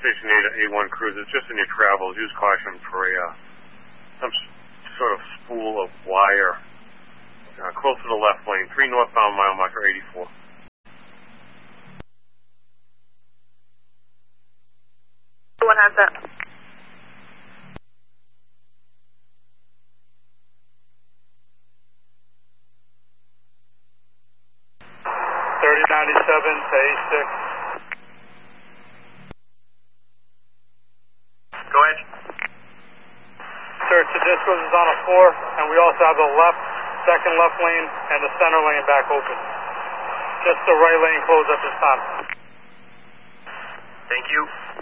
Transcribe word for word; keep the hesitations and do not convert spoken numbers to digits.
Station eight A one cruiser, just in your travels, use caution for a uh, some s- sort of spool of wire uh, close to the left lane, three northbound mile marker eighty-four. One has that. thirty ninety-seven to A six. Go ahead. Sir, Tedisco's is on a four, and we also have the left, second left lane, and the center lane back open. Just the right lane closed at this time. Thank you.